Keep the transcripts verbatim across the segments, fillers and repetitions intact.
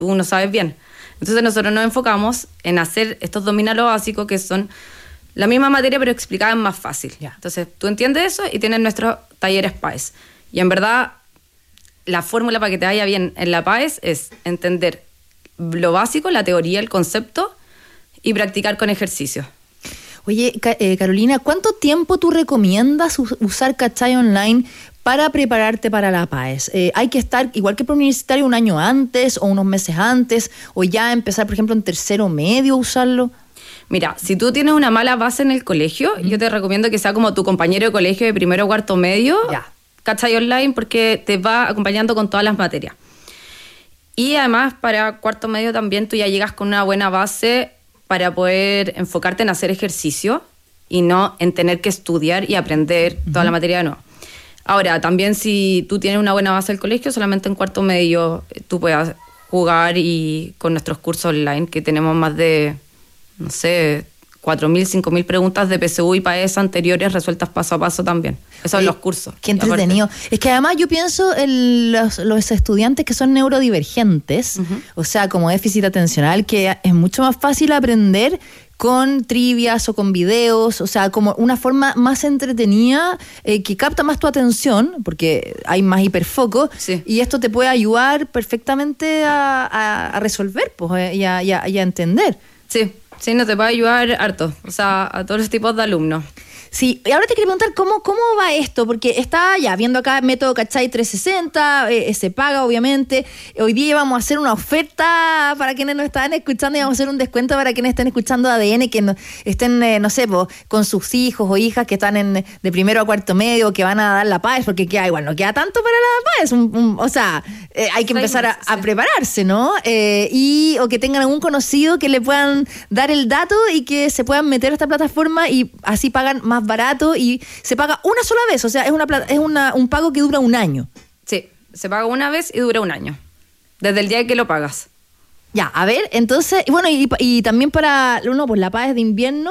tú no sabes bien. Entonces nosotros nos enfocamos en hacer estos domina lo básico, que son la misma materia pero explicada en más fácil. Yeah. Entonces tú entiendes eso y tienes nuestros talleres P A E S. Y en verdad la fórmula para que te vaya bien en la P A E S es entender lo básico, la teoría, el concepto y practicar con ejercicios. Oye, eh, Carolina, ¿cuánto tiempo tú recomiendas usar Cachai Online para prepararte para la P A E S? Eh, ¿Hay que estar, igual que preuniversitario, un año antes o unos meses antes? ¿O ya empezar, por ejemplo, en tercero medio a usarlo? Mira, si tú tienes una mala base en el colegio, mm. yo te recomiendo que sea como tu compañero de colegio de primero o cuarto medio, ya. Cachai Online, porque te va acompañando con todas las materias. Y además, para cuarto medio también tú ya llegas con una buena base para poder enfocarte en hacer ejercicio y no en tener que estudiar y aprender uh-huh. toda la materia de nuevo. Ahora, también si tú tienes una buena base del colegio, solamente en cuarto medio tú puedes jugar y con nuestros cursos online, que tenemos más de, no sé, cuatro mil, cinco mil preguntas de P S U y P A E S anteriores resueltas paso a paso también. Esos son los cursos. Qué entretenido. Es que además yo pienso en los, los estudiantes que son neurodivergentes, uh-huh. o sea, como déficit atencional, que es mucho más fácil aprender con trivias o con videos, o sea, como una forma más entretenida eh, que capta más tu atención, porque hay más hiperfoco, sí. y esto te puede ayudar perfectamente a, a, a resolver pues, eh, y, a, y, a, y a entender. Sí, sí, nos te puede ayudar harto, o sea, a todos los tipos de alumnos. Sí, y ahora te quería preguntar cómo, cómo va esto, porque está ya viendo acá método Cachai trescientos sesenta, eh, se paga obviamente. Hoy día vamos a hacer una oferta para quienes nos están escuchando y vamos a hacer un descuento para quienes estén escuchando A D N, que no, estén, eh, no sé, po, con sus hijos o hijas que están en, de primero a cuarto medio, que van a dar la P A E S, porque queda igual, no queda tanto para la P A E S, un, un, o sea, eh, hay que empezar a, a prepararse, ¿no? Eh, y o que tengan algún conocido que le puedan dar el dato y que se puedan meter a esta plataforma y así pagan más barato y se paga una sola vez, o sea, es una es una, un pago que dura un año. Sí, se paga una vez y dura un año, desde el día que lo pagas. Ya, a ver, entonces, y bueno, y, y también para, uno, pues la P A E S de invierno,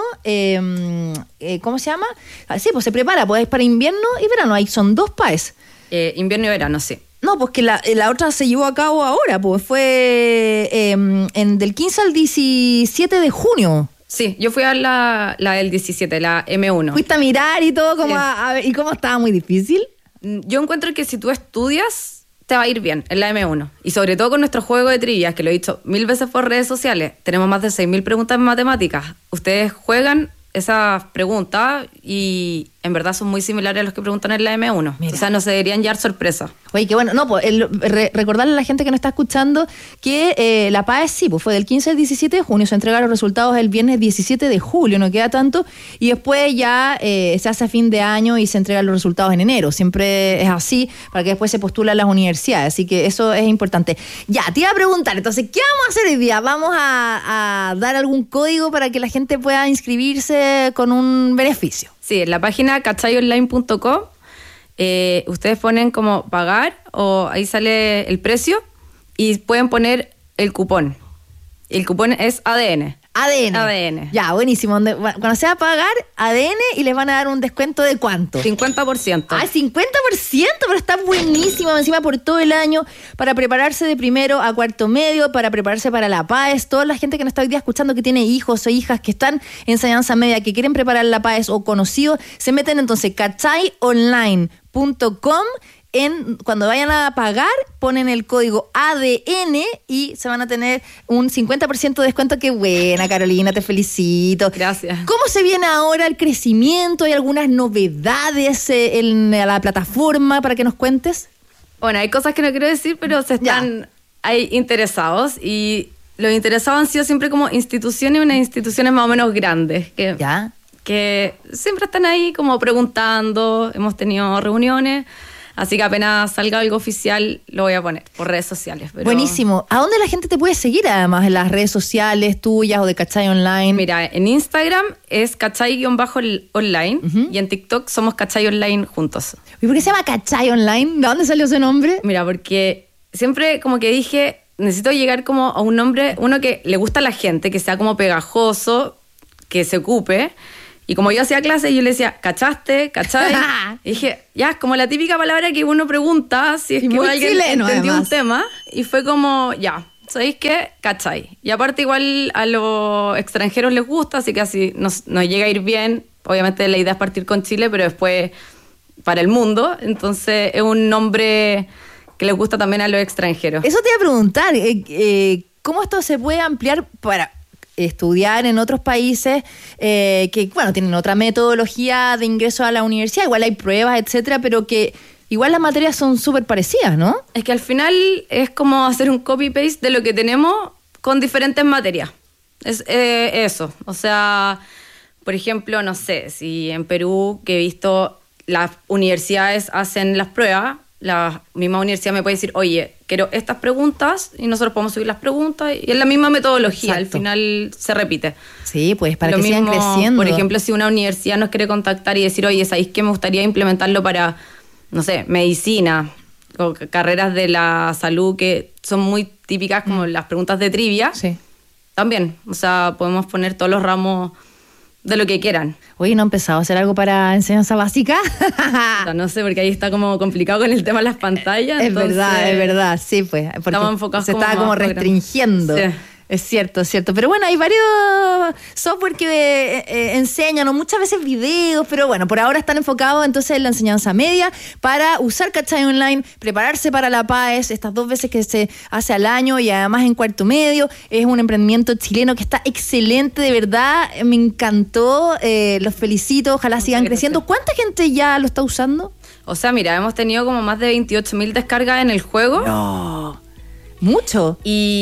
eh, eh, ¿cómo se llama? Ah, sí, pues se prepara, pues es para invierno y verano, ahí son dos P A E S. Eh, invierno y verano, sí. No, pues que la, la otra se llevó a cabo ahora, pues fue eh, en, del quince al diecisiete de junio. Sí, yo fui a la, la del diecisiete, la eme uno. ¿Fuiste a mirar y todo? Como sí. a, a ver, ¿y cómo estaba? ¿Muy difícil? Yo encuentro que si tú estudias, te va a ir bien en la eme uno. Y sobre todo con nuestro juego de trivias, que lo he dicho mil veces por redes sociales. Tenemos más de seis mil preguntas en matemáticas. Ustedes juegan esas preguntas y en verdad son muy similares a los que preguntan en la eme uno. Mira. O sea, no se deberían llevar sorpresa. Oye, qué bueno. No, pues el, re, recordarle a la gente que nos está escuchando que eh, la P A E S sí, pues fue del quince al diecisiete de junio. Se entregan los resultados el viernes diecisiete de julio, no queda tanto. Y después ya eh, se hace a fin de año y se entregan los resultados en enero. Siempre es así, para que después se postula a las universidades. Así que eso es importante. Ya, te iba a preguntar, entonces, ¿qué vamos a hacer hoy día? ¿Vamos a, a dar algún código para que la gente pueda inscribirse con un beneficio? Sí, en la página cachai online punto com eh, ustedes ponen como pagar o ahí sale el precio y pueden poner el cupón. El cupón es A D N. A D N. A D N. Ya, buenísimo. Cuando sea a pagar A D N y les van a dar un descuento de ¿cuánto? cincuenta por ciento. Ah, cincuenta por ciento, pero está buenísimo. Encima por todo el año para prepararse de primero a cuarto medio, para prepararse para la P A E S. Toda la gente que nos está hoy día escuchando que tiene hijos o hijas que están en enseñanza media, que quieren preparar la P A E S o conocidos, se meten entonces cachai online punto com. En, cuando vayan a pagar, ponen el código A D N y se van a tener un cincuenta por ciento de descuento. ¡Qué buena, Carolina! Te felicito. Gracias. ¿Cómo se viene ahora el crecimiento? ¿Hay algunas novedades en la plataforma para que nos cuentes? Bueno, hay cosas que no quiero decir, pero se están hay interesados y los interesados han sido siempre como instituciones, unas instituciones más o menos grandes. Que, ¿Ya? Que siempre están ahí como preguntando, hemos tenido reuniones. Así que apenas salga algo oficial lo voy a poner por redes sociales. Pero... Buenísimo. ¿A dónde la gente te puede seguir además? ¿En las redes sociales tuyas o de Cachai Online? Mira, en Instagram es Cachai-online uh-huh. y en TikTok somos Cachai Online juntos. ¿Y por qué se llama Cachai Online? ¿De dónde salió ese nombre? Mira, porque siempre como que dije, necesito llegar como a un nombre, uno que le gusta a la gente, que sea como pegajoso, que se ocupe. Y como yo hacía clases, yo le decía, ¿cachaste? ¿Cachai? Y dije, ya, es como la típica palabra que uno pregunta si es y que alguien chileno, entendió además. Un tema. Y fue como, ya, ¿sabéis qué? ¿Cachai? Y aparte igual a los extranjeros les gusta, así que así nos, nos llega a ir bien. Obviamente la idea es partir con Chile, pero después para el mundo. Entonces es un nombre que les gusta también a los extranjeros. Eso te iba a preguntar, eh, eh, ¿cómo esto se puede ampliar para estudiar en otros países eh, que, bueno, tienen otra metodología de ingreso a la universidad? Igual hay pruebas, etcétera, pero que igual las materias son súper parecidas, ¿no? Es que al final es como hacer un copy-paste de lo que tenemos con diferentes materias. Es eh, eso. O sea, por ejemplo, no sé, si en Perú, que he visto, las universidades hacen las pruebas, la misma universidad me puede decir, oye, quiero estas preguntas, y nosotros podemos subir las preguntas, y es la misma metodología. Exacto. Al final se repite. Sí, pues para lo que mismo, sigan creciendo. Por ejemplo, si una universidad nos quiere contactar y decir, oye, ¿sabéis que me gustaría implementarlo para, no sé, medicina, o carreras de la salud que son muy típicas, como mm. las preguntas de trivia? Sí. También, o sea, podemos poner todos los ramos de lo que quieran. Oye, ¿no han empezado a hacer algo para enseñanza básica? O sea, no sé, porque ahí está como complicado con el tema de las pantallas. Es entonces, verdad, es verdad, sí, pues. Porque estamos enfocados se como estaba como restringiendo. Sí. Es cierto, es cierto. Pero bueno, hay varios software que eh, eh, enseñan, o muchas veces videos, pero bueno, por ahora están enfocados entonces en la enseñanza media para usar Cachai Online, prepararse para la P A E S, estas dos veces que se hace al año y además en cuarto medio. Es un emprendimiento chileno que está excelente, de verdad, me encantó, eh, los felicito, ojalá Muchas sigan gracias. creciendo. ¿Cuánta gente ya lo está usando? O sea, mira, hemos tenido como más de veintiocho mil descargas en el juego. No... Mucho.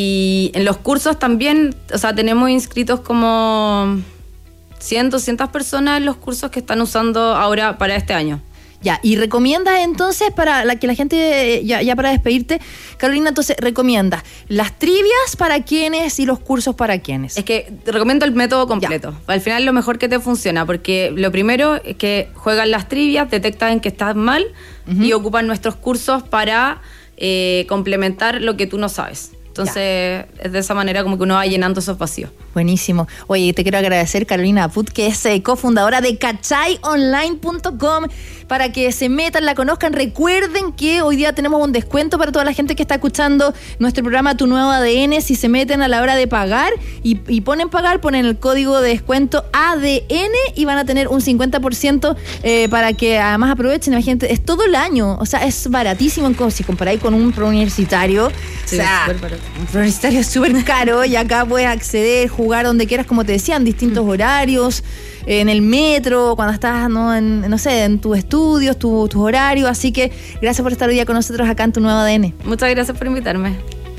Y en los cursos también, o sea, tenemos inscritos como cien, doscientas personas en los cursos que están usando ahora para este año. Ya, y recomiendas entonces, para la que la gente, ya, ya para despedirte, Carolina, entonces recomiendas las trivias para quiénes y los cursos para quiénes. Es que te recomiendo el método completo. Ya. Al final lo mejor que te funciona, porque lo primero es que juegan las trivias, detectan que estás mal uh-huh. y ocupan nuestros cursos para eh, complementar lo que tú no sabes. Entonces, ya. es de esa manera como que uno va llenando esos vacíos. Buenísimo. Oye, te quiero agradecer, Carolina Aput, que es eh, cofundadora de cachai online punto com, para que se metan, la conozcan. Recuerden que hoy día tenemos un descuento para toda la gente que está escuchando nuestro programa Tu Nuevo A D N. Si se meten a la hora de pagar y, y ponen pagar, ponen el código de descuento A D N y van a tener un cincuenta por ciento eh, para que además aprovechen. Imagínate, es todo el año. O sea, es baratísimo si comparáis con un preuniversitario. Sí, o sea, es súper barato. Un preuniversitario es súper caro y acá puedes acceder, jugar donde quieras, como te decía, en distintos mm. horarios, en el metro, cuando estás, no, en, no sé, en tus estudios, tu, tus horarios. Así que gracias por estar hoy día con nosotros acá en Tu Nuevo A D N. Muchas gracias por invitarme.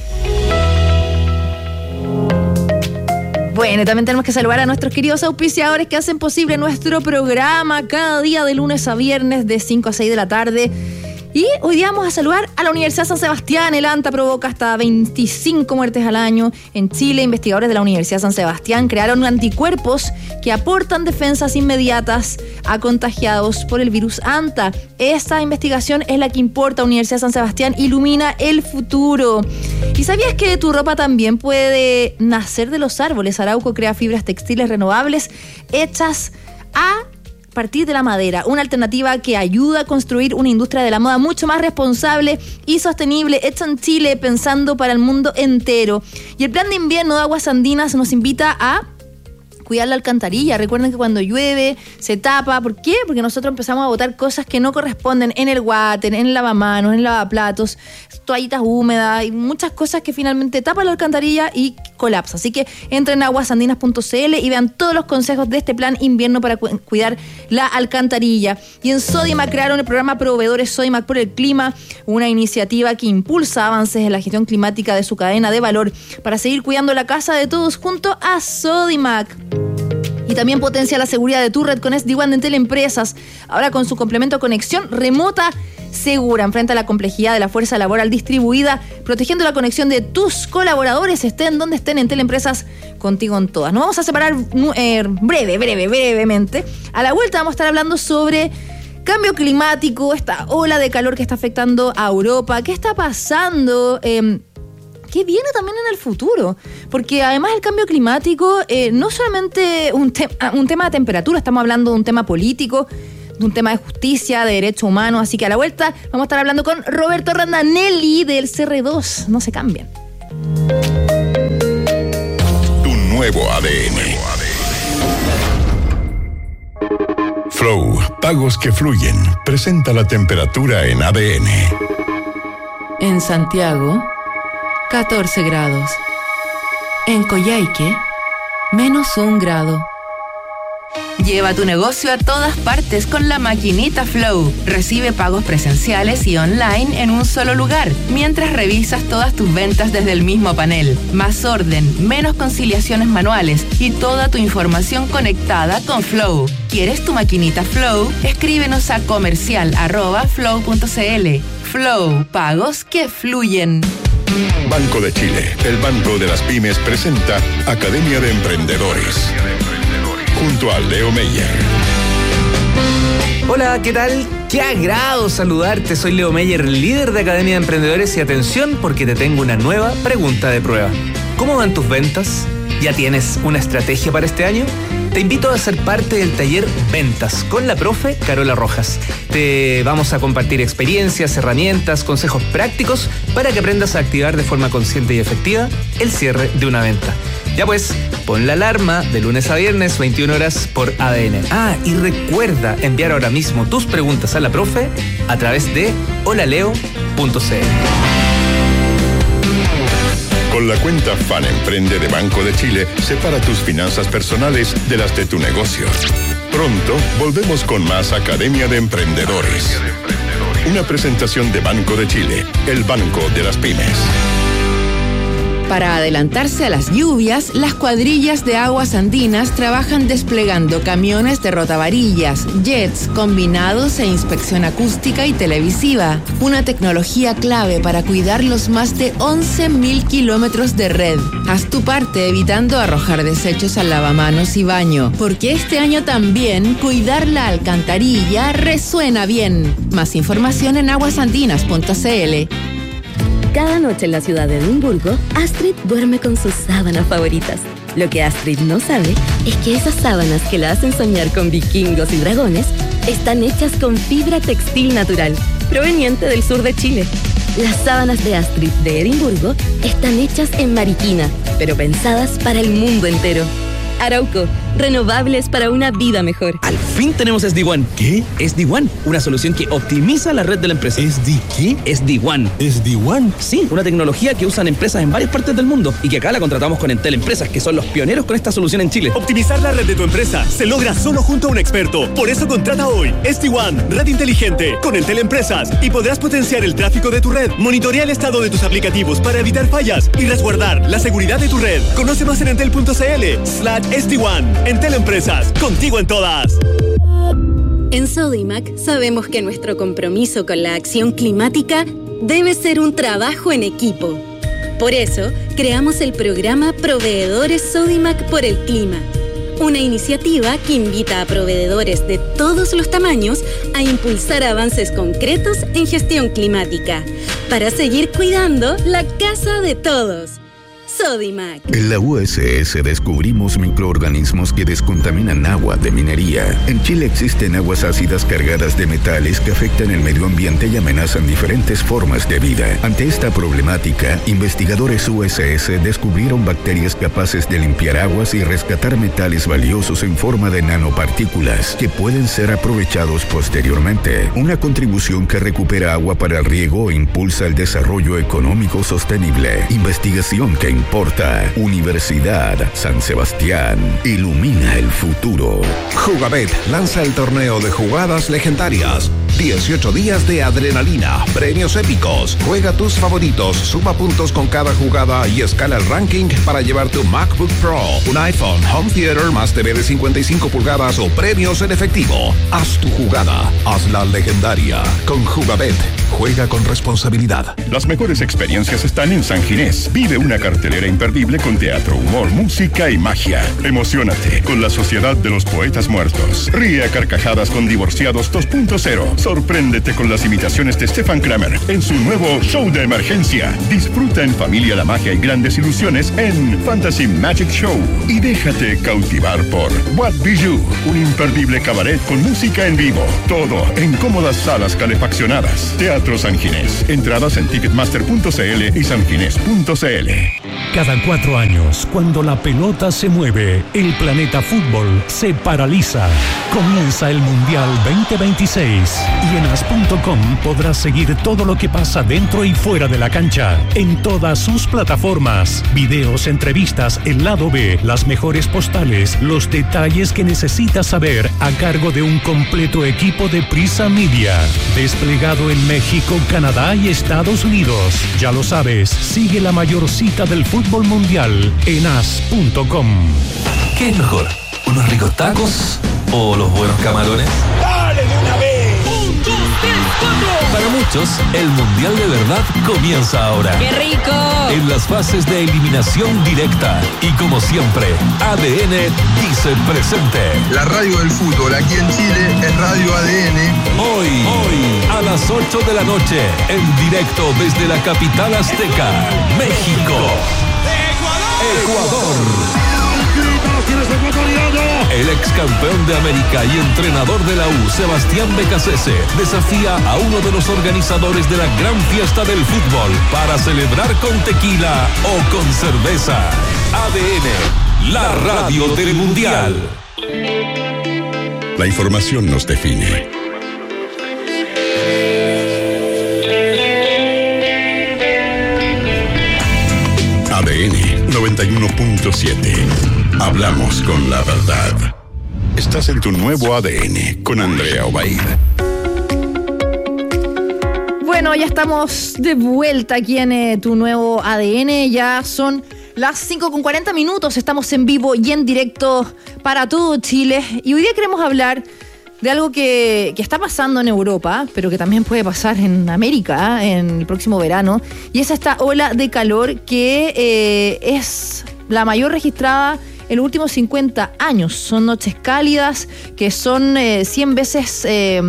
Bueno, también tenemos que saludar a nuestros queridos auspiciadores que hacen posible nuestro programa cada día de lunes a viernes de cinco a seis de la tarde. Y hoy día vamos a saludar a la Universidad San Sebastián. El ANTA provoca hasta veinticinco muertes al año en Chile. Investigadores de la Universidad San Sebastián crearon anticuerpos que aportan defensas inmediatas a contagiados por el virus ANTA. Esta investigación es la que importa. Universidad San Sebastián ilumina el futuro. ¿Y sabías que tu ropa también puede nacer de los árboles? Arauco crea fibras textiles renovables hechas a partir de la madera, una alternativa que ayuda a construir una industria de la moda mucho más responsable y sostenible, hecha en Chile, pensando para el mundo entero. Y el plan de invierno de Aguas Andinas nos invita a cuidar la alcantarilla. Recuerden que cuando llueve se tapa. ¿Por qué? Porque nosotros empezamos a botar cosas que no corresponden en el water, en el lavamanos, en el lavaplatos, toallitas húmedas y muchas cosas que finalmente tapan la alcantarilla y colapsa. Así que entren a aguas andinas punto c l y vean todos los consejos de este plan invierno para cu- cuidar la alcantarilla. Y en Sodimac crearon el programa Proveedores Sodimac por el Clima, una iniciativa que impulsa avances en la gestión climática de su cadena de valor para seguir cuidando la casa de todos junto a Sodimac. Y también potencia la seguridad de tu red con S D WAN de Teleempresas. Ahora con su complemento conexión remota segura. Enfrenta la complejidad de la fuerza laboral distribuida, protegiendo la conexión de tus colaboradores, estén donde estén. En Teleempresas, contigo en todas. Nos vamos a separar eh, breve, breve, brevemente. A la vuelta vamos a estar hablando sobre cambio climático, esta ola de calor que está afectando a Europa. ¿Qué está pasando? Eh, ¿Qué viene también en el futuro? Porque además el cambio climático eh, no solamente un, te- un tema de temperatura, estamos hablando de un tema político, de un tema de justicia, de derechos humanos. Así que a la vuelta vamos a estar hablando con Roberto Randanelli del C R dos. No se cambien. Tu nuevo A D N. Flow, pagos que fluyen. Presenta la temperatura en A D N. En Santiago, catorce grados. En Coyhaique, menos un grado. Lleva tu negocio a todas partes con la maquinita Flow. Recibe pagos presenciales y online en un solo lugar, mientras revisas todas tus ventas desde el mismo panel. Más orden, menos conciliaciones manuales y toda tu información conectada con Flow. ¿Quieres tu maquinita Flow? Escríbenos a comercial arroba flow punto cl. Flow, pagos que fluyen. Banco de Chile, el banco de las pymes, presenta Academia de Emprendedores. Junto a Leo Meyer. Hola, ¿qué tal? Qué agrado saludarte. Soy Leo Meyer, líder de Academia de Emprendedores, y atención porque te tengo una nueva pregunta de prueba. ¿Cómo van tus ventas? ¿Ya tienes una estrategia para este año? Te invito a ser parte del taller Ventas con la profe Carola Rojas. Te vamos a compartir experiencias, herramientas, consejos prácticos para que aprendas a activar de forma consciente y efectiva el cierre de una venta. Ya pues, pon la alarma de lunes a viernes, veintiuna horas por A D N. Ah, y recuerda enviar ahora mismo tus preguntas a la profe a través de holaleo punto cl. Con la cuenta Fan Emprende de Banco de Chile, separa tus finanzas personales de las de tu negocio. Pronto volvemos con más Academia de Emprendedores. Una presentación de Banco de Chile, el banco de las pymes. Para adelantarse a las lluvias, las cuadrillas de aguas andinas trabajan desplegando camiones de rotavarillas, jets, combinados e inspección acústica y televisiva. Una tecnología clave para cuidar los más de once mil kilómetros de red. Haz tu parte evitando arrojar desechos al lavamanos y baño, porque este año también cuidar la alcantarilla resuena bien. Más información en aguasandinas punto cl. Cada noche en la ciudad de Edimburgo, Astrid duerme con sus sábanas favoritas. Lo que Astrid no sabe es que esas sábanas que la hacen soñar con vikingos y dragones están hechas con fibra textil natural, proveniente del sur de Chile. Las sábanas de Astrid de Edimburgo están hechas en Mariquina, pero pensadas para el mundo entero. Arauco, renovables para una vida mejor. Al fin tenemos S D One. ¿Qué? S D One, una solución que optimiza la red de la empresa. ¿S D qué? S D One. ¿S D One? Sí, una tecnología que usan empresas en varias partes del mundo y que acá la contratamos con Entel Empresas, que son los pioneros con esta solución en Chile. Optimizar la red de tu empresa se logra solo junto a un experto. Por eso contrata hoy S D One, red inteligente, con Entel Empresas, y podrás potenciar el tráfico de tu red, monitorear el estado de tus aplicativos para evitar fallas y resguardar la seguridad de tu red. Conoce más en entel punto cl slash S D One. Entel Empresas, contigo en todas. En Sodimac sabemos que nuestro compromiso con la acción climática debe ser un trabajo en equipo. Por eso, creamos el programa Proveedores Sodimac por el Clima, una iniciativa que invita a proveedores de todos los tamaños a impulsar avances concretos en gestión climática, para seguir cuidando la casa de todos. Sodimac. En la U S S descubrimos microorganismos que descontaminan agua de minería. En Chile existen aguas ácidas cargadas de metales que afectan el medio ambiente y amenazan diferentes formas de vida. Ante esta problemática, investigadores U S S descubrieron bacterias capaces de limpiar aguas y rescatar metales valiosos en forma de nanopartículas que pueden ser aprovechados posteriormente. Una contribución que recupera agua para el riego e impulsa el desarrollo económico sostenible. Investigación que importa. Universidad San Sebastián. Ilumina el futuro. Jugabet lanza el torneo de jugadas legendarias. dieciocho días de adrenalina, premios épicos. Juega tus favoritos, suma puntos con cada jugada y escala el ranking para llevar tu MacBook Pro, un iPhone, Home Theater más T V de cincuenta y cinco pulgadas o premios en efectivo. Haz tu jugada, hazla legendaria. Con Jugabet, juega con responsabilidad. Las mejores experiencias están en San Ginés. Vive una cartelera primavera imperdible con teatro, humor, música y magia. Emociónate con la Sociedad de los Poetas Muertos. Ríe a carcajadas con Divorciados dos punto cero. Sorpréndete con las imitaciones de Stefan Kramer en su nuevo show de emergencia. Disfruta en familia la magia y grandes ilusiones en Fantasy Magic Show. Y déjate cautivar por What Be You, un imperdible cabaret con música en vivo. Todo en cómodas salas calefaccionadas. Teatro San Ginés. Entradas en ticketmaster punto c l y sanginés punto c l. Cada cuatro años, cuando la pelota se mueve, el planeta fútbol se paraliza. Comienza el Mundial veinte veintiséis y en as punto com podrás seguir todo lo que pasa dentro y fuera de la cancha, en todas sus plataformas. Videos, entrevistas, el lado B, las mejores postales, los detalles que necesitas saber a cargo de un completo equipo de Prisa Media, desplegado en México, Canadá y Estados Unidos. Ya lo sabes, sigue la mayor cita del fútbol mundial en as punto com. ¿Qué es mejor? ¿Unos ricos tacos o los buenos camarones? ¡Dale de una vez! ¡Un, dos, tres, cuatro! Para muchos, el Mundial de verdad comienza ahora. ¡Qué rico! En las fases de eliminación directa. Y como siempre, A D N dice presente. La radio del fútbol aquí en Chile es Radio A D N. Hoy, hoy, a las ocho de la noche, en directo desde la capital azteca, México. Ecuador. El ex campeón de América y entrenador de la U, Sebastián Becasese, desafía a uno de los organizadores de la gran fiesta del fútbol para celebrar con tequila o con cerveza. A D N, la radio del Mundial. La información nos define. A D N noventa y uno punto siete. Hablamos con la verdad. Estás en tu nuevo A D N con Andrea Obaid. Bueno, ya estamos de vuelta aquí en eh, tu nuevo A D N. Ya son las cinco con cuarenta minutos. Estamos en vivo y en directo para todo Chile. Y hoy día queremos hablar de algo que, que está pasando en Europa, pero que también puede pasar en América ¿eh? en el próximo verano. Y es esta ola de calor que eh, es la mayor registrada en los últimos cincuenta años. Son noches cálidas que son eh, cien veces eh,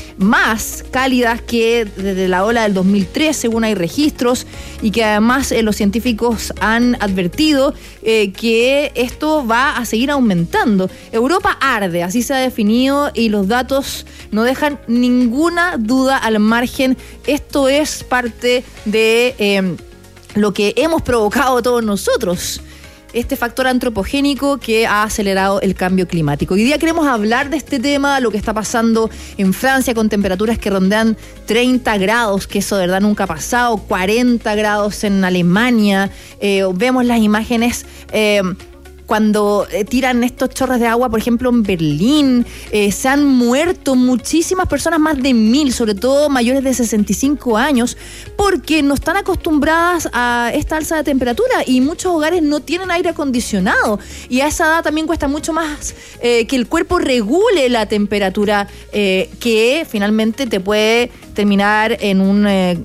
más cálidas que desde la ola del dos mil tres, según hay registros, y que además eh, los científicos han advertido eh, que esto va a seguir aumentando. Europa arde, así se ha definido, y los datos no dejan ninguna duda al margen. Esto es parte de eh, lo que hemos provocado todos nosotros. Este factor antropogénico que ha acelerado el cambio climático. Hoy día queremos hablar de este tema, lo que está pasando en Francia con temperaturas que rondean treinta grados, que eso de verdad nunca ha pasado, cuarenta grados en Alemania. Eh, vemos las imágenes eh, cuando eh, tiran estos chorros de agua, por ejemplo, en Berlín. Eh, se han muerto muchísimas personas, más de mil, sobre todo mayores de sesenta y cinco años, porque no están acostumbradas a esta alza de temperatura y muchos hogares no tienen aire acondicionado. Y a esa edad también cuesta mucho más eh, que el cuerpo regule la temperatura, eh, que finalmente te puede terminar en un... Eh,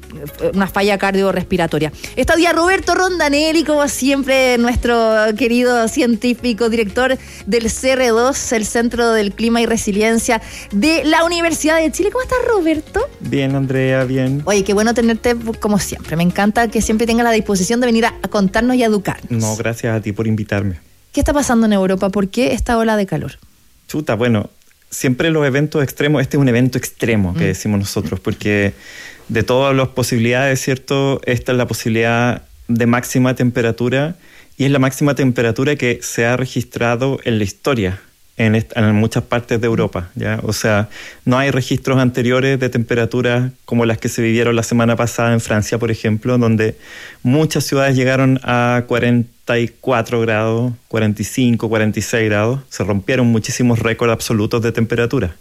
una falla cardiorrespiratoria. Está hoy día Roberto Rondanelli, como siempre, nuestro querido científico, director del C R dos, el Centro del Clima y Resiliencia de la Universidad de Chile. ¿Cómo estás, Roberto? Bien, Andrea, bien. Oye, qué bueno tenerte como siempre. Me encanta que siempre tengas la disposición de venir a, a contarnos y a educarnos. No, gracias a ti por invitarme. ¿Qué está pasando en Europa? ¿Por qué esta ola de calor? Chuta, bueno, siempre los eventos extremos, este es un evento extremo que mm. decimos nosotros, porque de todas las posibilidades, ¿cierto? Esta es la posibilidad de máxima temperatura y es la máxima temperatura que se ha registrado en la historia en, esta, en muchas partes de Europa, ¿ya? O sea, no hay registros anteriores de temperaturas como las que se vivieron la semana pasada en Francia, por ejemplo, donde muchas ciudades llegaron a cuarenta y cuatro grados, cuarenta y cinco, cuarenta y seis grados. Se rompieron muchísimos récords absolutos de temperatura.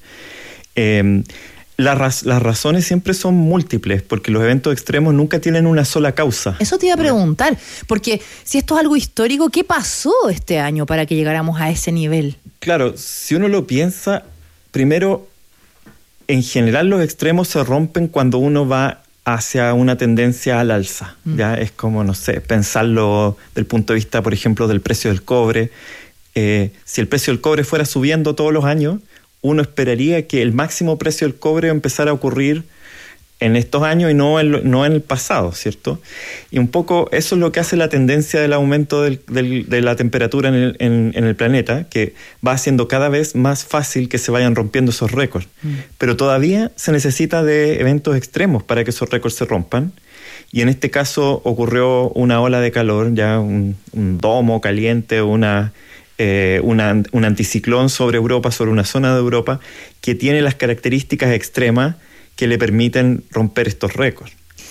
Eh, Las, raz- las razones siempre son múltiples, porque los eventos extremos nunca tienen una sola causa. Eso te iba a preguntar, porque si esto es algo histórico, ¿qué pasó este año para que llegáramos a ese nivel? Claro, si uno lo piensa, primero, en general los extremos se rompen cuando uno va hacia una tendencia al alza. Mm. Ya es como, no sé, pensarlo del punto de vista, por ejemplo, del precio del cobre. Eh, si el precio del cobre fuera subiendo todos los años, uno esperaría que el máximo precio del cobre empezara a ocurrir en estos años y no en, no en el pasado, ¿cierto? Y un poco eso es lo que hace la tendencia del aumento del, del, de la temperatura en el, en, en el planeta, que va haciendo cada vez más fácil que se vayan rompiendo esos récords. Mm. Pero todavía se necesita de eventos extremos para que esos récords se rompan. Y en este caso ocurrió una ola de calor, ya un, un domo caliente, una... Eh, una, un anticiclón sobre Europa, sobre una zona de Europa, que tiene las características extremas que le permiten romper estos récords.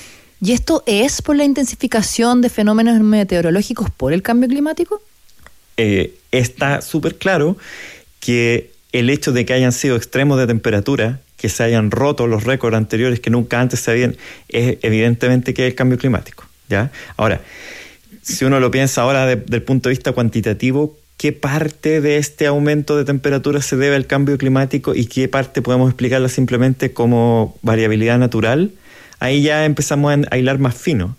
¿Y esto es por la intensificación de fenómenos meteorológicos por el cambio climático? Eh, está súper claro que el hecho de que hayan sido extremos de temperatura, que se hayan roto los récords anteriores que nunca antes se habían, es evidentemente que es el cambio climático, ¿ya? Ahora, si uno lo piensa ahora de, del punto de vista cuantitativo, ¿qué parte de este aumento de temperatura se debe al cambio climático y qué parte podemos explicarla simplemente como variabilidad natural? Ahí ya empezamos a hilar más fino,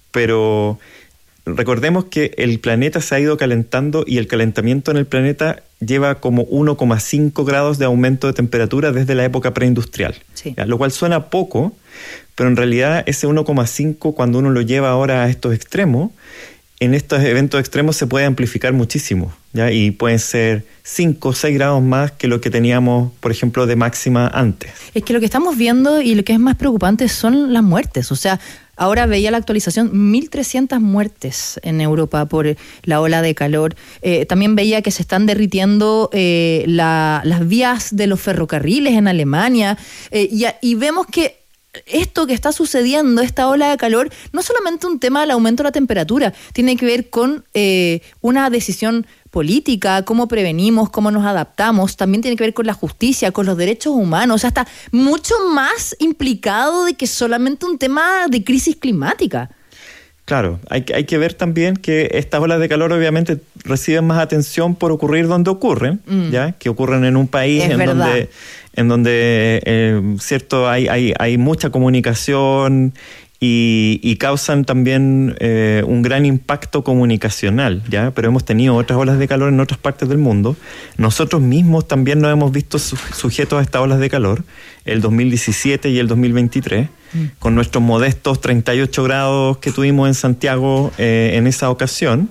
pero recordemos que el planeta se ha ido calentando y el calentamiento en el planeta lleva como uno coma cinco grados de aumento de temperatura desde la época preindustrial, sí. ¿Ya? Lo cual suena poco, pero en realidad ese uno coma cinco, cuando uno lo lleva ahora a estos extremos, en estos eventos extremos se puede amplificar muchísimo, ¿ya? Y pueden ser cinco o seis grados más que lo que teníamos, por ejemplo, de máxima antes. Es que lo que estamos viendo y lo que es más preocupante son las muertes. O sea, ahora veía la actualización, mil trescientas muertes en Europa por la ola de calor. Eh, también veía que se están derritiendo eh, la, las vías de los ferrocarriles en Alemania. Eh, y, y vemos que esto que está sucediendo, esta ola de calor, no es solamente un tema del aumento de la temperatura, tiene que ver con eh, una decisión política, cómo prevenimos, cómo nos adaptamos, también tiene que ver con la justicia, con los derechos humanos, o sea, está mucho más implicado de que solamente un tema de crisis climática. Claro, hay, hay que ver también que estas olas de calor obviamente reciben más atención por ocurrir donde ocurren, mm. ¿ya? Que ocurren en un país en donde, en donde eh, cierto, hay, hay, hay mucha comunicación y, y causan también eh, un gran impacto comunicacional, ¿ya? Pero hemos tenido otras olas de calor en otras partes del mundo. Nosotros mismos también nos hemos visto su, sujetos a estas olas de calor, el dos mil diecisiete y el dos mil veintitrés. Con nuestros modestos treinta y ocho grados que tuvimos en Santiago eh, en esa ocasión.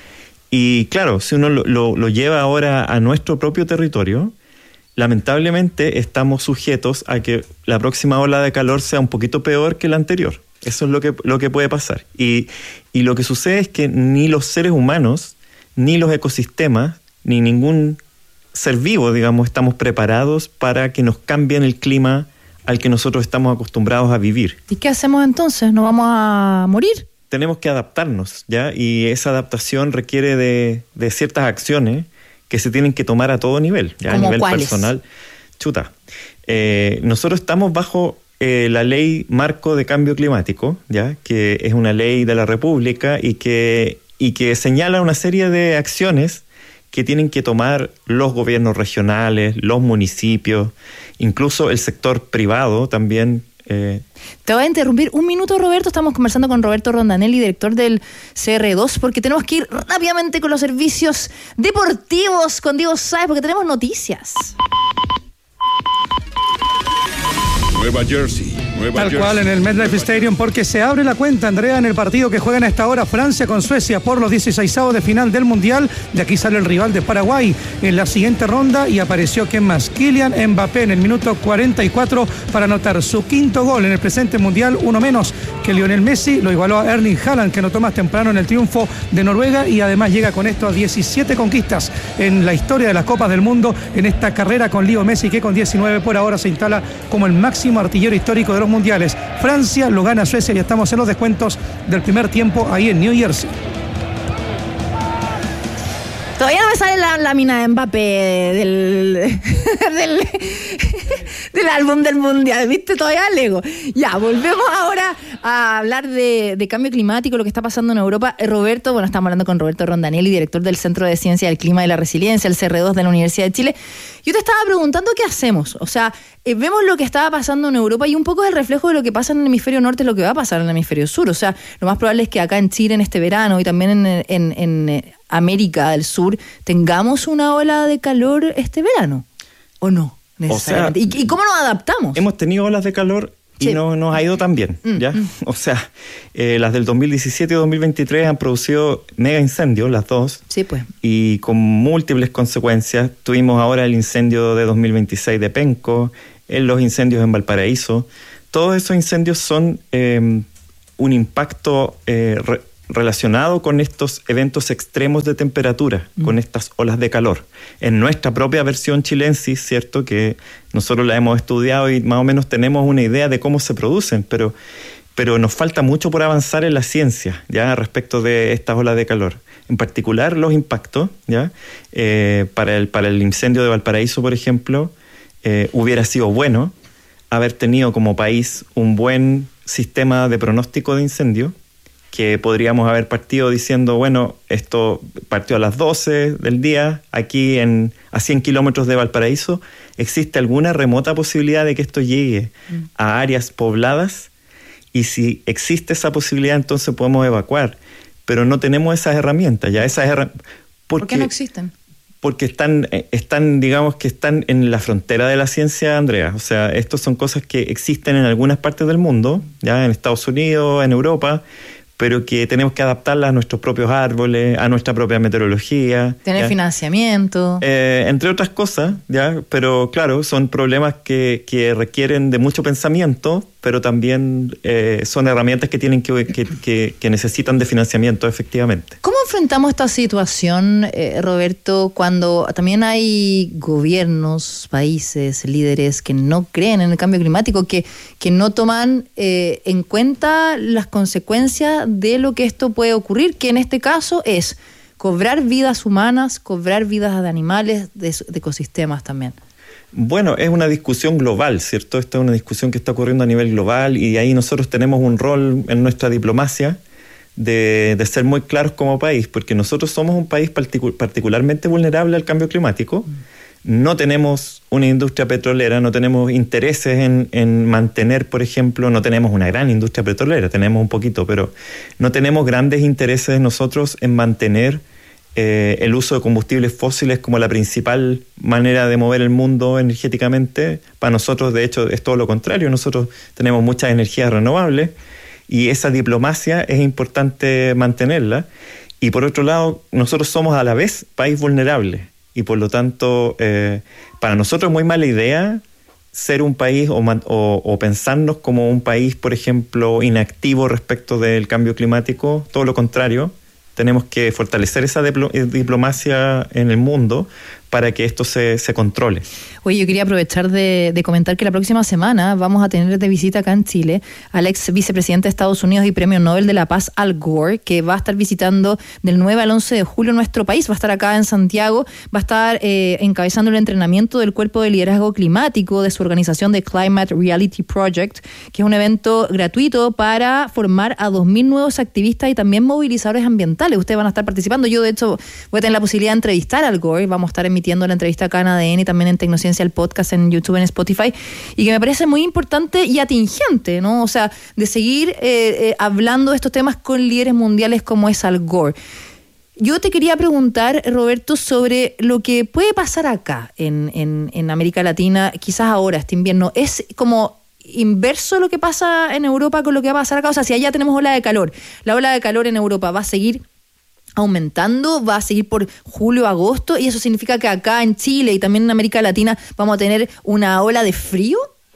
Y claro, si uno lo, lo, lo lleva ahora a nuestro propio territorio, lamentablemente estamos sujetos a que la próxima ola de calor sea un poquito peor que la anterior. Eso es lo que, lo que puede pasar. Y, y lo que sucede es que ni los seres humanos, ni los ecosistemas, ni ningún ser vivo, digamos, estamos preparados para que nos cambien el clima al que nosotros estamos acostumbrados a vivir. ¿Y qué hacemos entonces? ¿Nos vamos a morir? Tenemos que adaptarnos, ¿ya? Y esa adaptación requiere de, de ciertas acciones que se tienen que tomar a todo nivel, ¿ya? A nivel ¿cuáles? Personal. Chuta. Eh, nosotros estamos bajo eh, la ley marco de cambio climático, ¿ya? Que es una ley de la República y que, y que señala una serie de acciones que tienen que tomar los gobiernos regionales, los municipios, incluso el sector privado también. Eh. Te voy a interrumpir un minuto, Roberto. Estamos conversando con Roberto Rondanelli, director del C R dos, porque tenemos que ir rápidamente con los servicios deportivos con Diego Sáez, porque tenemos noticias. Nueva Jersey. Nueva Tal Jersey. cual en el MetLife Stadium, porque se abre la cuenta, Andrea, en el partido que juegan a esta hora Francia con Suecia por los dieciseisavos de final del Mundial. De aquí sale el rival de Paraguay en la siguiente ronda y apareció, ¿quién más? Kylian Mbappé en el minuto cuarenta y cuatro para anotar su quinto gol en el presente Mundial, uno menos que Lionel Messi. Lo igualó a Erling Haaland, que anotó más temprano en el triunfo de Noruega, y además llega con esto a diecisiete conquistas en la historia de las Copas del Mundo en esta carrera con Leo Messi, que con diecinueve por ahora se instala como el máximo artillero histórico de los mundiales. Francia lo gana a Suecia y estamos en los descuentos del primer tiempo ahí en New Jersey. Todavía no me sale la lámina de Mbappé del, del, del álbum del mundial, ¿viste? Todavía Lego. Ya, volvemos ahora a hablar de, de cambio climático, lo que está pasando en Europa. Eh, Roberto, bueno, estamos hablando con Roberto Rondanelli, director del Centro de Ciencia del Clima y la Resiliencia, el C R dos de la Universidad de Chile. Yo te estaba preguntando qué hacemos. O sea, eh, vemos lo que estaba pasando en Europa y un poco es el reflejo de lo que pasa en el hemisferio norte, lo que va a pasar en el hemisferio sur. O sea, lo más probable es que acá en Chile en este verano y también en, en, en América del Sur tengamos una ola de calor este verano, ¿o no? O sea, ¿Y, ¿Y cómo nos adaptamos? Hemos tenido olas de calor y sí. no nos ha ido tan bien, mm, ¿ya? Mm. O sea, eh, las del dos mil diecisiete y dos mil veintitrés han producido mega incendios, las dos. Sí, pues. Y con múltiples consecuencias. Tuvimos ahora el incendio de dos mil veintiséis de Penco, en los incendios en Valparaíso. Todos esos incendios son eh, un impacto eh, re- relacionado con estos eventos extremos de temperatura, mm. con estas olas de calor. En nuestra propia versión chilensis, ¿cierto? Que nosotros la hemos estudiado y más o menos tenemos una idea de cómo se producen, pero, pero nos falta mucho por avanzar en la ciencia, ¿ya? Respecto de estas olas de calor. En particular, los impactos, ¿ya? Eh, para, el, para el incendio de Valparaíso, por ejemplo, eh, hubiera sido bueno haber tenido como país un buen sistema de pronóstico de incendio, que podríamos haber partido diciendo, bueno, esto partió a las doce del día, aquí en, a cien kilómetros de Valparaíso, ¿existe alguna remota posibilidad de que esto llegue mm. a áreas pobladas? Y si existe esa posibilidad, entonces podemos evacuar. Pero no tenemos esas herramientas, ya esas herram- ¿Por qué no existen? Porque están, están, digamos que están en la frontera de la ciencia, Andrea. O sea, estos son cosas que existen en algunas partes del mundo, ya en Estados Unidos, en Europa, pero que tenemos que adaptarlas a nuestros propios árboles, a nuestra propia meteorología. Tener ¿ya? financiamiento. Eh, entre otras cosas, ya, pero claro, son problemas que, que requieren de mucho pensamiento, pero también eh, son herramientas que tienen que, que, que, que necesitan de financiamiento, efectivamente. ¿Cómo enfrentamos esta situación, eh, Roberto, cuando también hay gobiernos, países, líderes que no creen en el cambio climático, que, que no toman eh, en cuenta las consecuencias de lo que esto puede ocurrir, que en este caso es cobrar vidas humanas, cobrar vidas de animales, de, de ecosistemas también? Bueno, es una discusión global, ¿cierto? Esta es una discusión que está ocurriendo a nivel global y ahí nosotros tenemos un rol en nuestra diplomacia de, de ser muy claros como país, porque nosotros somos un país particu- particularmente vulnerable al cambio climático. No tenemos una industria petrolera, no tenemos intereses en, en mantener, por ejemplo, no tenemos una gran industria petrolera, tenemos un poquito, pero no tenemos grandes intereses nosotros en mantener Eh, el uso de combustibles fósiles como la principal manera de mover el mundo energéticamente. Para nosotros, de hecho, es todo lo contrario. Nosotros tenemos muchas energías renovables y esa diplomacia es importante mantenerla. Y por otro lado, nosotros somos a la vez país vulnerable y por lo tanto, eh, para nosotros es muy mala idea ser un país o, o, o pensarnos como un país, por ejemplo, inactivo respecto del cambio climático. Todo lo contrario. Tenemos que fortalecer esa diplo- diplomacia en el mundo para que esto se, se controle. Oye, yo quería aprovechar de, de comentar que la próxima semana vamos a tener de visita acá en Chile al ex vicepresidente de Estados Unidos y premio Nobel de la Paz, Al Gore, que va a estar visitando del nueve al once de julio nuestro país. Va a estar acá en Santiago, va a estar eh, encabezando el entrenamiento del Cuerpo de Liderazgo Climático de su organización de Climate Reality Project, que es un evento gratuito para formar a dos mil nuevos activistas y también movilizadores ambientales. Ustedes van a estar participando. Yo, de hecho, voy a tener la posibilidad de entrevistar a Al Gore. Vamos a estar emitiendo la entrevista acá en A D N y también en Tecnociencia, el podcast en YouTube, en Spotify, y que me parece muy importante y atingente, ¿no? O sea, de seguir eh, eh, hablando de estos temas con líderes mundiales como es Al Gore. Yo te quería preguntar, Roberto, sobre lo que puede pasar acá en, en, en América Latina, quizás ahora, este invierno. ¿Es como inverso lo que pasa en Europa con lo que va a pasar acá? O sea, si allá tenemos ola de calor, ¿la ola de calor en Europa va a seguir aumentando, va a seguir por julio, agosto, y eso significa que acá en Chile y también en América Latina vamos a tener una ola de frío?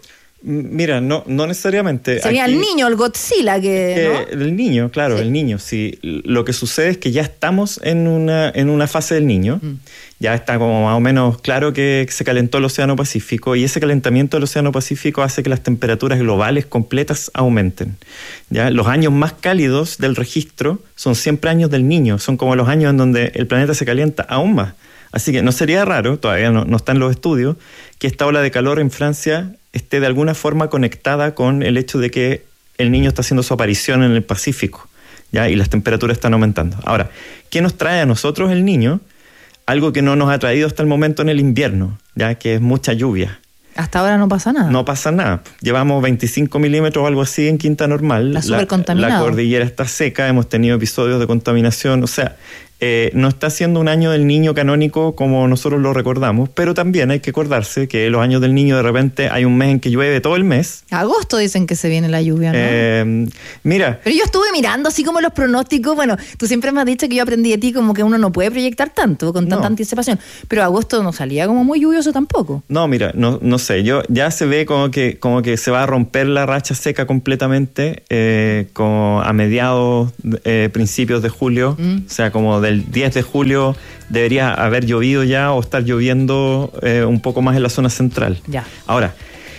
Mira, no, no necesariamente. Sería aquí, el niño, el Godzilla que, eh, ¿no? El niño, claro, sí. el niño. Sí, lo que sucede es que ya estamos en una en una fase del niño. Mm. Ya está como más o menos claro que se calentó el Océano Pacífico y ese calentamiento del Océano Pacífico hace que las temperaturas globales completas aumenten. Ya los años más cálidos del registro son siempre años del niño, son como los años en donde el planeta se calienta aún más. Así que no sería raro, todavía no, no están los estudios, que esta ola de calor en Francia esté de alguna forma conectada con el hecho de que el niño está haciendo su aparición en el Pacífico, ¿ya? Y las temperaturas están aumentando. Ahora, ¿qué nos trae a nosotros el niño? Algo que no nos ha traído hasta el momento en el invierno, ya que es mucha lluvia. Hasta ahora no pasa nada. No pasa nada. Llevamos veinticinco milímetros o algo así en Quinta Normal. La supercontaminado. La cordillera está seca, hemos tenido episodios de contaminación. O sea, eh, no está siendo un año del niño canónico como nosotros lo recordamos, pero también hay que acordarse que los años del niño de repente hay un mes en que llueve todo el mes. Agosto dicen que se viene la lluvia, ¿no? Eh, mira. Pero yo estuve mirando así como los pronósticos. Bueno, tú siempre me has dicho que yo aprendí de ti como que uno no puede proyectar tanto, con tanta no. anticipación. Pero agosto no salía como muy lluvioso tampoco. No, mira, no, no sé. Yo ya se ve como que, como que se va a romper la racha seca completamente eh, como a mediados, eh, principios de julio. Mm. O sea, como del diez de julio debería haber llovido ya o estar lloviendo eh, un poco más en la zona central. Ya. Ahora,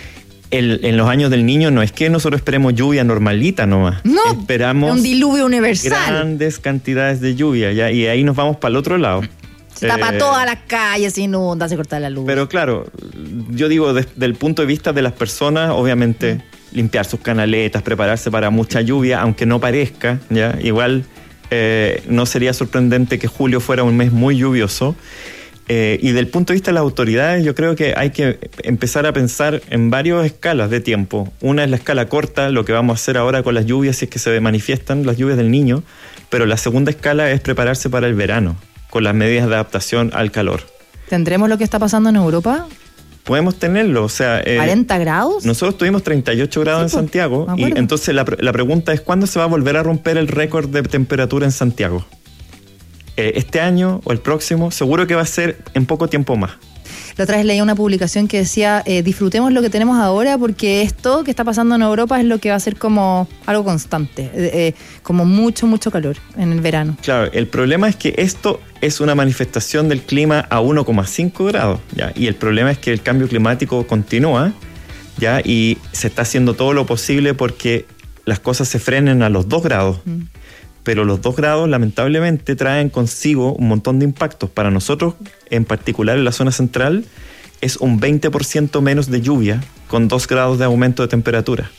el, en los años del niño no es que nosotros esperemos lluvia normalita nomás. No, esperamos un diluvio universal. Grandes cantidades de lluvia, ¿ya? Y ahí nos vamos para el otro lado. Se tapa eh, todas las calles, se inunda, se corta la luz. Pero claro, yo digo desde el punto de vista de las personas, obviamente, mm. limpiar sus canaletas, prepararse para mucha lluvia, aunque no parezca, ¿ya? Igual eh, no sería sorprendente que julio fuera un mes muy lluvioso. Eh, y del punto de vista de las autoridades, yo creo que hay que empezar a pensar en varias escalas de tiempo. Una es la escala corta, lo que vamos a hacer ahora con las lluvias, si es que se manifiestan las lluvias del niño, pero la segunda escala es prepararse para el verano, con las medidas de adaptación al calor. ¿Tendremos lo que está pasando en Europa? Podemos tenerlo, o sea... Eh, ¿cuarenta grados? Nosotros tuvimos treinta y ocho grados sí, en Santiago, y entonces la, la pregunta es, ¿cuándo se va a volver a romper el récord de temperatura en Santiago? Eh, ¿Este año o el próximo? Seguro que va a ser en poco tiempo más. La otra vez leí una publicación que decía, eh, disfrutemos lo que tenemos ahora porque esto que está pasando en Europa es lo que va a ser como algo constante, eh, eh, como mucho, mucho calor en el verano. Claro, el problema es que esto es una manifestación del clima a uno coma cinco grados, ¿ya? Y el problema es que el cambio climático continúa, ¿ya? Y se está haciendo todo lo posible porque las cosas se frenen a los dos grados. Mm. Pero los dos grados lamentablemente traen consigo un montón de impactos. Para nosotros, en particular en la zona central, es un veinte por ciento menos de lluvia con dos grados de aumento de temperatura.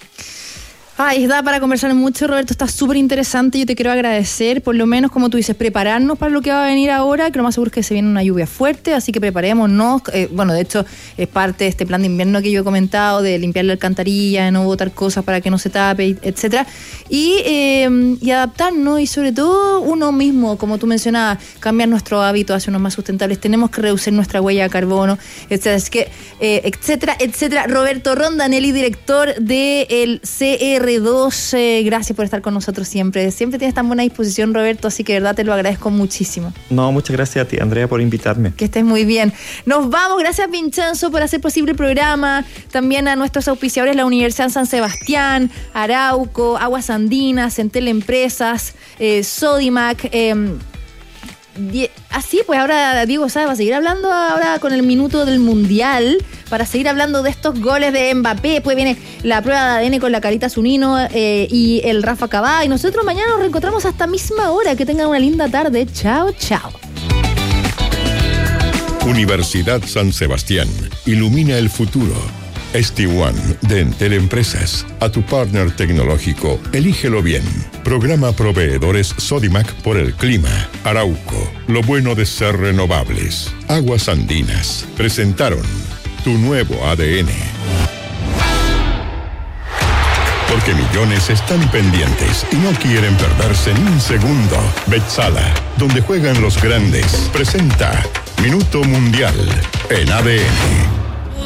Ay, da para conversar mucho, Roberto, está súper interesante. Yo te quiero agradecer, por lo menos, como tú dices, prepararnos para lo que va a venir ahora, que lo más seguro es que se viene una lluvia fuerte, así que preparémonos. Eh, bueno, de hecho, es parte de este plan de invierno que yo he comentado, de limpiar la alcantarilla, de no botar cosas para que no se tape, etcétera. Y, eh, y adaptarnos, y sobre todo uno mismo, como tú mencionabas, cambiar nuestros hábitos hacia unos más sustentables. Tenemos que reducir nuestra huella de carbono, etcétera. Es que, eh, etcétera, etcétera. Roberto Rondanelli, director del C R doce, gracias por estar con nosotros siempre. Siempre tienes tan buena disposición, Roberto, así que de verdad te lo agradezco muchísimo. No, muchas gracias a ti, Andrea, por invitarme. Que estés muy bien. Nos vamos, gracias Vincenzo por hacer posible el programa, también a nuestros auspiciadores, la Universidad San Sebastián, Arauco, Aguas Andinas, Entel Empresas, eh, Sodimac, eh, así pues ahora Diego Saez va a seguir hablando ahora con el minuto del Mundial para seguir hablando de estos goles de Mbappé. Pues viene la prueba de A D N con la Carita Zunino eh, y el Rafa Cabá, y nosotros mañana nos reencontramos hasta misma hora. Que tengan una linda tarde. Chao, chao. Universidad San Sebastián ilumina el futuro. S T uno de Entel Empresas. A tu partner tecnológico, elígelo bien. Programa Proveedores Sodimac por el clima. Arauco, lo bueno de ser renovables. Aguas Andinas presentaron tu nuevo A D N. Porque millones están pendientes y no quieren perderse ni un segundo. Betsala, donde juegan los grandes, presenta Minuto Mundial en A D N.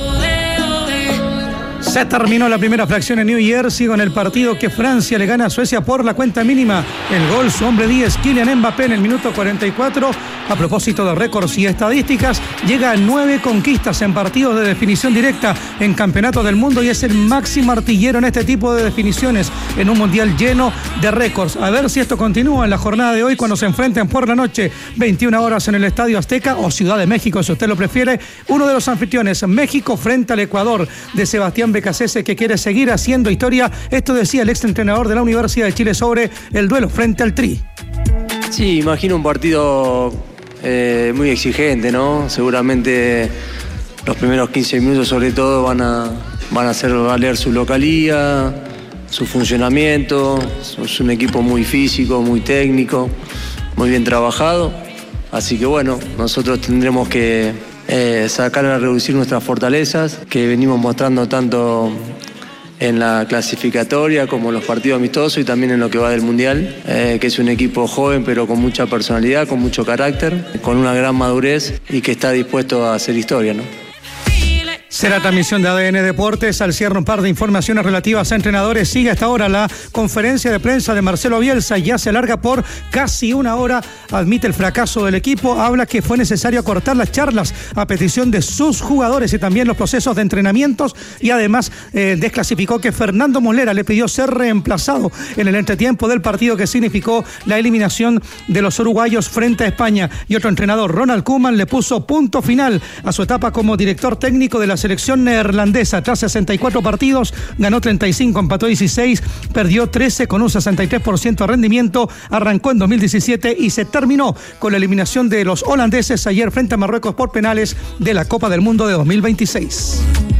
Se terminó la primera fracción en New Jersey con el partido que Francia le gana a Suecia por la cuenta mínima. El gol, su hombre diez, Kylian Mbappé, en el minuto cuarenta y cuatro. A propósito de récords y estadísticas, llega a nueve conquistas en partidos de definición directa en campeonatos del mundo y es el máximo artillero en este tipo de definiciones en un mundial lleno de récords. A ver si esto continúa en la jornada de hoy cuando se enfrenten por la noche, veintiuna horas en el Estadio Azteca o Ciudad de México, si usted lo prefiere. Uno de los anfitriones, México frente al Ecuador, de Sebastián Becasese, que quiere seguir haciendo historia. Esto decía el exentrenador de la Universidad de Chile sobre el duelo frente al Tri. Sí, imagino un partido eh, muy exigente, ¿no? Seguramente los primeros quince minutos sobre todo van a, van a hacer valer su localía, su funcionamiento. Es un equipo muy físico, muy técnico, muy bien trabajado. Así que bueno, nosotros tendremos que eh, sacar a reducir nuestras fortalezas que venimos mostrando tanto en la clasificatoria como en los partidos amistosos y también en lo que va del Mundial, eh, que es un equipo joven pero con mucha personalidad, con mucho carácter, con una gran madurez y que está dispuesto a hacer historia, ¿no? Será transmisión de A D N Deportes. Al cierre un par de informaciones relativas a entrenadores. Sigue hasta ahora la conferencia de prensa de Marcelo Bielsa. Ya se alarga por casi una hora. Admite el fracaso del equipo. Habla que fue necesario acortar las charlas a petición de sus jugadores y también los procesos de entrenamientos. Y además eh, desclasificó que Fernando Molera le pidió ser reemplazado en el entretiempo del partido que significó la eliminación de los uruguayos frente a España. Y otro entrenador, Ronald Koeman, le puso punto final a su etapa como director técnico de la selección neerlandesa. Tras sesenta y cuatro partidos, ganó treinta y cinco, empató dieciséis, perdió trece con un sesenta y tres por ciento de rendimiento. Arrancó en dos mil diecisiete y se terminó con la eliminación de los holandeses ayer frente a Marruecos por penales de la Copa del Mundo de dos mil veintiséis.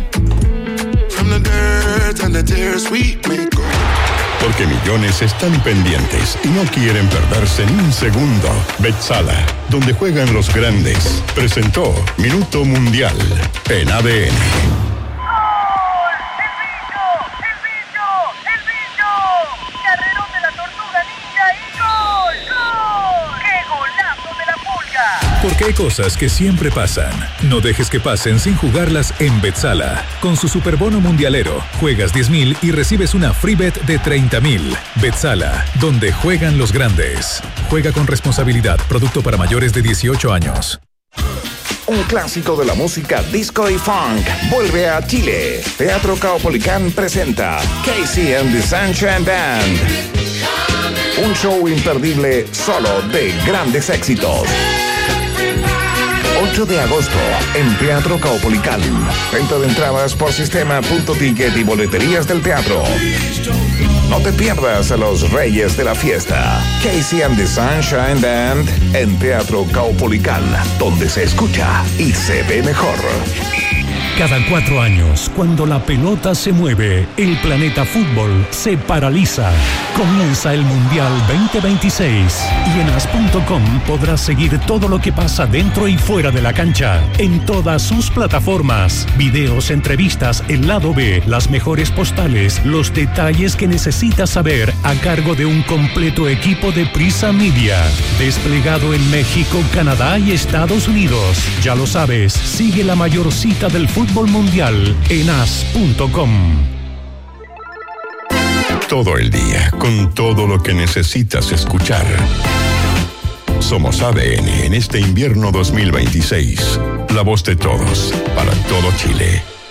Porque millones están pendientes y no quieren perderse ni un segundo. Betsala, donde juegan los grandes, presentó Minuto Mundial en A D N. Porque hay cosas que siempre pasan. No dejes que pasen sin jugarlas en Betsala. Con su superbono mundialero, juegas diez mil y recibes una free bet de treinta mil. Betsala, donde juegan los grandes. Juega con responsabilidad. Producto para mayores de dieciocho años. Un clásico de la música disco y funk vuelve a Chile. Teatro Caupolicán presenta Casey and the Sunshine Band. Un show imperdible solo de grandes éxitos. ocho de agosto en Teatro Caupolicán. Venta de entradas por sistema punto ticket y boleterías del teatro. No te pierdas a los reyes de la fiesta. Casey and the Sunshine Band en Teatro Caupolicán, donde se escucha y se ve mejor. Cada cuatro años, cuando la pelota se mueve, el planeta fútbol se paraliza. Comienza el Mundial veinte veintiséis y en as punto com podrás seguir todo lo que pasa dentro y fuera de la cancha, en todas sus plataformas. Videos, entrevistas, el lado B, las mejores postales, los detalles que necesitas saber a cargo de un completo equipo de Prisa Media. Desplegado en México, Canadá y Estados Unidos. Ya lo sabes, sigue la mayor cita del fútbol Fútbol Mundial en as punto com. Todo el día, con todo lo que necesitas escuchar. Somos A D N en este invierno dos mil veintiséis. La voz de todos, para todo Chile.